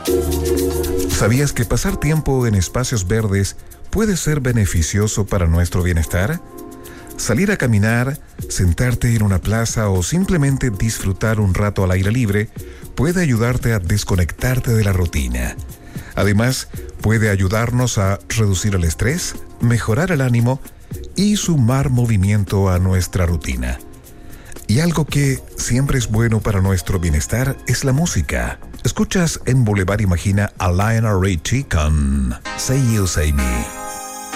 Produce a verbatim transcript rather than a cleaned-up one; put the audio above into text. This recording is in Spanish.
¿Sabías que pasar tiempo en espacios verdes puede ser beneficioso para nuestro bienestar? Salir a caminar, sentarte en una plaza o simplemente disfrutar un rato al aire libre puede ayudarte a desconectarte de la rutina. Además, puede ayudarnos a reducir el estrés, mejorar el ánimo y sumar movimiento a nuestra rutina. Y algo que siempre es bueno para nuestro bienestar es la música. Escuchas en Boulevard Imagina a Lionel Richie con Say You, Say Me.